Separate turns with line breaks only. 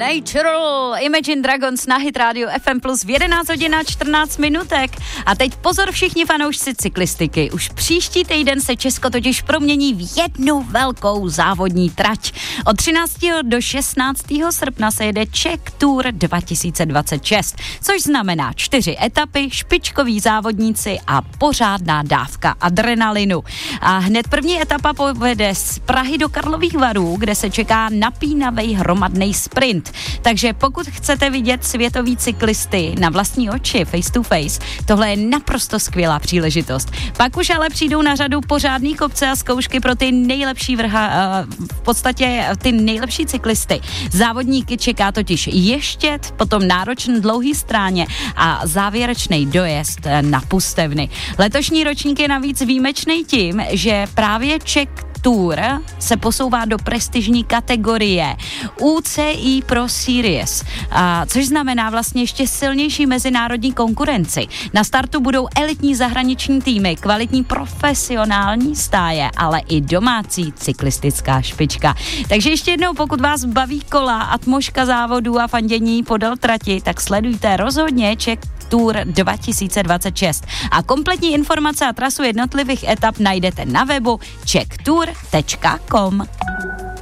Natural, Imagine Dragons na Hit Radio FM Plus v 11 hodin a 14 minutek. A teď pozor všichni fanoušci cyklistiky. Už příští týden se Česko totiž promění v jednu velkou závodní trať. Od 13. do 16. srpna se jede Czech Tour 2026, což znamená 4 etapy, špičkoví závodníci a pořádná dávka adrenalinu. A hned první etapa povede z Prahy do Karlových Varů, kde se čeká napínavý hromadný sprint. Takže pokud chcete vidět světový cyklisty na vlastní oči, face to face, tohle je naprosto skvělá příležitost. Pak už ale přijdou na řadu pořádný kopce a zkoušky pro ty nejlepší v podstatě ty nejlepší cyklisty. Závodníky čeká totiž ještět, potom náročný dlouhý stráně a závěrečný dojezd na pustevny. Letošní ročník je navíc výjimečný tím, že právě Czech Tour se posouvá do prestižní kategorie UCI Pro Series, což znamená vlastně ještě silnější mezinárodní konkurenci. Na startu budou elitní zahraniční týmy, kvalitní profesionální stáje, ale i domácí cyklistická špička. Takže ještě jednou, pokud vás baví kola, atmosféra závodů a fandění podél trati, tak sledujte rozhodně Czech Tour 2026. A kompletní informace a trasu jednotlivých etap najdete na webu czechtour.com.